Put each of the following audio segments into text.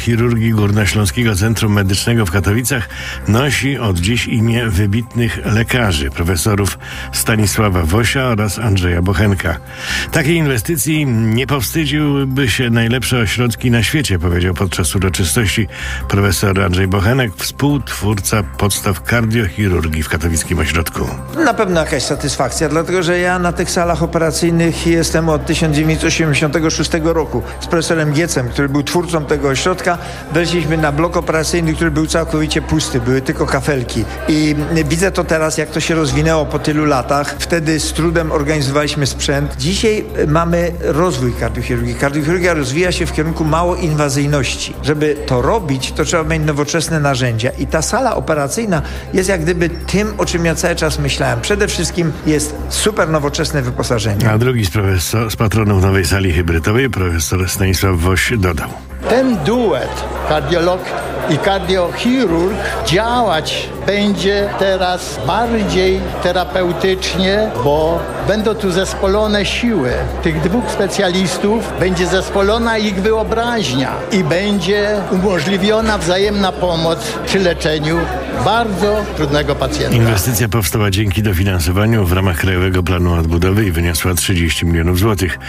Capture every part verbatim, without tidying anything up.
Kardiochirurgii Górnośląskiego Centrum Medycznego w Katowicach nosi od dziś imię wybitnych lekarzy, profesorów Stanisława Wosia oraz Andrzeja Bochenka. Takiej inwestycji nie powstydziłyby się najlepsze ośrodki na świecie, powiedział podczas uroczystości profesor Andrzej Bochenek, współtwórca podstaw kardiochirurgii w katowickim ośrodku. Na pewno jakaś satysfakcja, dlatego że ja na tych salach operacyjnych jestem od tysiąc dziewięćset osiemdziesiątego szóstego roku. Z profesorem Giecem, który był twórcą tego ośrodka, weszliśmy na blok operacyjny, który był całkowicie pusty, były tylko kafelki. I widzę to teraz, jak to się rozwinęło po tylu latach. Wtedy z trudem organizowaliśmy sprzęt. Dzisiaj mamy rozwój kardiochirurgii. Kardiochirurgia rozwija się w kierunku małoinwazyjności. Żeby to robić, to trzeba mieć nowoczesne narzędzia. I ta sala operacyjna jest jak gdyby tym, o czym ja cały czas myślałem. Przede wszystkim jest super nowoczesne wyposażenie. A drugi z, profesor, z patronów nowej sali hybrydowej, profesor Stanisław Woś, dodał. Ten duet, kardiolog i kardiochirurg, działać będzie teraz bardziej terapeutycznie, bo będą tu zespolone siły tych dwóch specjalistów, będzie zespolona ich wyobraźnia i będzie umożliwiona wzajemna pomoc przy leczeniu bardzo trudnego pacjenta. Inwestycja powstała dzięki dofinansowaniu w ramach Krajowego Planu Odbudowy i wyniosła trzydzieści milionów złotych.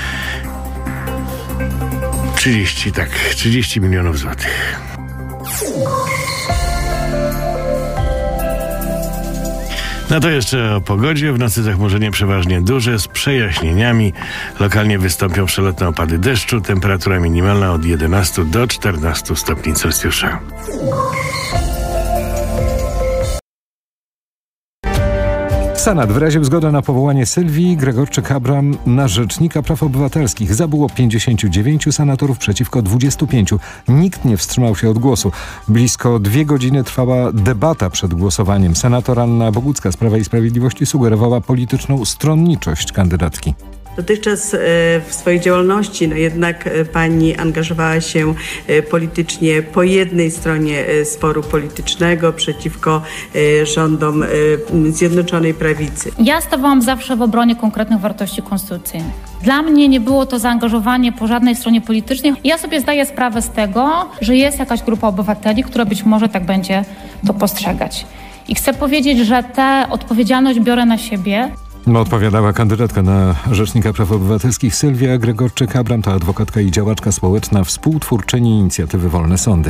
trzydzieści, tak, trzydzieści milionów złotych. No to jeszcze o pogodzie. W nocy zachmurzenie przeważnie duże, z przejaśnieniami. Lokalnie wystąpią przelotne opady deszczu. Temperatura minimalna od jedenastu do czternastu stopni Celsjusza. Senat wyraził zgodę na powołanie Sylwii Gregorczyk-Abram na rzecznika praw obywatelskich. Za było pięćdziesięciu dziewięciu senatorów przeciwko dwudziestu pięciu. Nikt nie wstrzymał się od głosu. Blisko dwie godziny trwała debata przed głosowaniem. Senator Anna Bogucka z Prawa i Sprawiedliwości sugerowała polityczną stronniczość kandydatki. Dotychczas w swojej działalności no jednak pani angażowała się politycznie po jednej stronie sporu politycznego przeciwko rządom Zjednoczonej Prawicy. Ja stawałam zawsze w obronie konkretnych wartości konstytucyjnych. Dla mnie nie było to zaangażowanie po żadnej stronie politycznej. Ja sobie zdaję sprawę z tego, że jest jakaś grupa obywateli, która być może tak będzie to postrzegać. I chcę powiedzieć, że tę odpowiedzialność biorę na siebie. No, odpowiadała kandydatka na Rzecznika Praw Obywatelskich Sylwia Gregorczyk-Abram, to adwokatka i działaczka społeczna, współtwórczyni inicjatywy Wolne Sądy.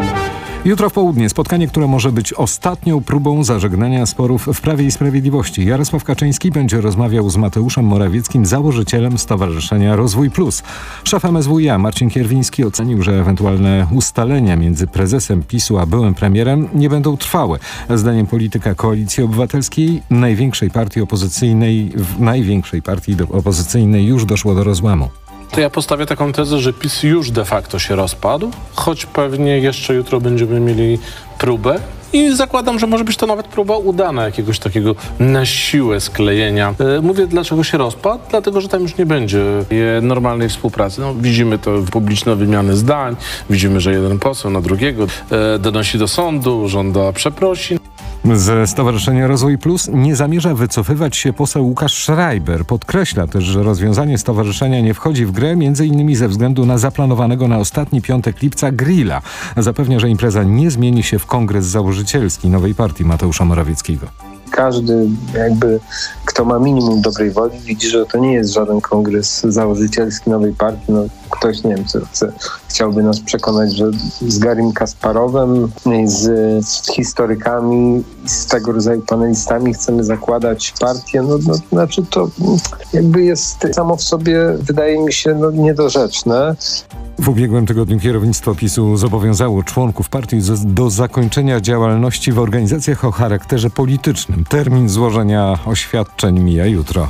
Jutro w południe spotkanie, które może być ostatnią próbą zażegnania sporów w Prawie i Sprawiedliwości. Jarosław Kaczyński będzie rozmawiał z Mateuszem Morawieckim, założycielem Stowarzyszenia Rozwój Plus. Szef M S W iA Marcin Kierwiński ocenił, że ewentualne ustalenia między prezesem PiSu a byłym premierem nie będą trwałe. Zdaniem polityka Koalicji Obywatelskiej, największej partii opozycyjnej, w największej partii opozycyjnej już doszło do rozłamu. To ja postawię taką tezę, że PiS już de facto się rozpadł, choć pewnie jeszcze jutro będziemy mieli próbę i zakładam, że może być to nawet próba udana jakiegoś takiego na siłę sklejenia. Mówię, dlaczego się rozpadł? Dlatego, że tam już nie będzie normalnej współpracy. No, widzimy to w publiczne wymiany zdań, widzimy, że jeden poseł na drugiego donosi do sądu, żąda przeprosin. Ze Stowarzyszenia Rozwój Plus nie zamierza wycofywać się poseł Łukasz Schreiber. Podkreśla też, że rozwiązanie stowarzyszenia nie wchodzi w grę, między innymi ze względu na zaplanowanego na ostatni piątek lipca grilla. Zapewnia, że impreza nie zmieni się w kongres założycielski nowej partii Mateusza Morawieckiego. Każdy jakby, kto ma minimum dobrej woli, widzi, że to nie jest żaden kongres założycielski nowej partii. No, ktoś, nie wiem, co chce, chciałby nas przekonać, że z Garim Kasparowem, z, z historykami, z tego rodzaju panelistami chcemy zakładać partię. No, no, znaczy to jakby jest samo w sobie, wydaje mi się, no, niedorzeczne. W ubiegłym tygodniu kierownictwo PiSu zobowiązało członków partii do zakończenia działalności w organizacjach o charakterze politycznym. Termin złożenia oświadczeń mija jutro.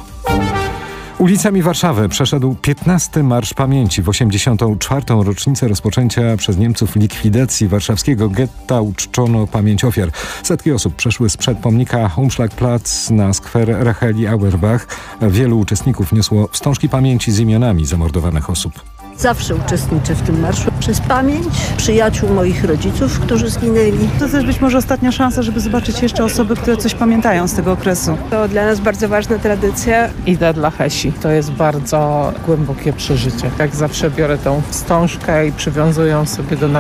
Ulicami Warszawy przeszedł piętnasty Marsz Pamięci. W osiemdziesiątą czwartą rocznicę rozpoczęcia przez Niemców likwidacji warszawskiego getta uczczono pamięć ofiar. Setki osób przeszły sprzed pomnika Umschlagplatz na skwer Racheli Auerbach. Wielu uczestników niosło wstążki pamięci z imionami zamordowanych osób. Zawsze uczestniczę w tym marszu przez pamięć przyjaciół moich rodziców, którzy zginęli. To też być może ostatnia szansa, żeby zobaczyć jeszcze osoby, które coś pamiętają z tego okresu. To dla nas bardzo ważna tradycja. Idę dla Hesi. To jest bardzo głębokie przeżycie. Jak zawsze biorę tą wstążkę i przywiązuję ją sobie do